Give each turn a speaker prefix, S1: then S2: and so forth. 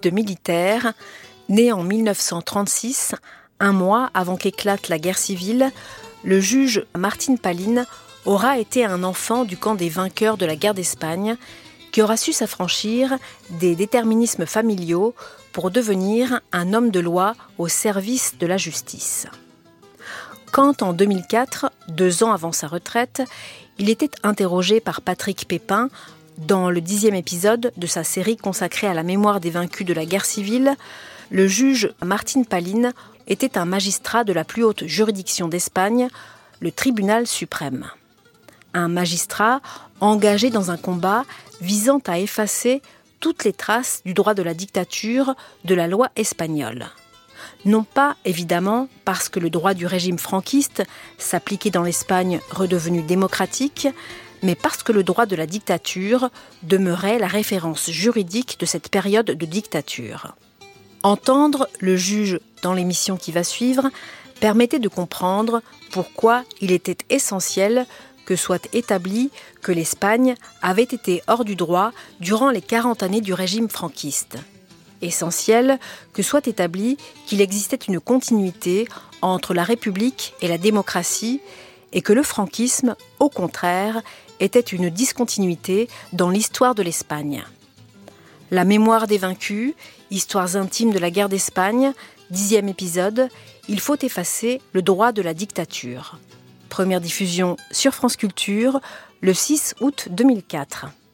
S1: de militaire, né en 1936, un mois avant qu'éclate la guerre civile, le juge Martín Pallín aura été un enfant du camp des vainqueurs de la guerre d'Espagne, qui aura su s'affranchir des déterminismes familiaux pour devenir un homme de loi au service de la justice. Quand, en 2004, 2 ans avant sa retraite, il était interrogé par Patrick Pépin dans le 10e épisode de sa série consacrée à la mémoire des vaincus de la guerre civile, le juge Martín Pallín était un magistrat de la plus haute juridiction d'Espagne, le tribunal suprême. Un magistrat engagé dans un combat visant à effacer toutes les traces du droit de la dictature de la loi espagnole. Non pas, évidemment, parce que le droit du régime franquiste s'appliquait dans l'Espagne redevenue démocratique, mais parce que le droit de la dictature demeurait la référence juridique de cette période de dictature. Entendre le juge dans l'émission qui va suivre permettait de comprendre pourquoi il était essentiel que soit établi que l'Espagne avait été hors du droit durant les 40 années du régime franquiste. Essentiel que soit établi qu'il existait une continuité entre la République et la démocratie et que le franquisme, au contraire, était une discontinuité dans l'histoire de l'Espagne. La mémoire des vaincus, histoires intimes de la guerre d'Espagne, 10e épisode, il faut effacer le droit de la dictature. Première diffusion sur France Culture, le 6 août 2004.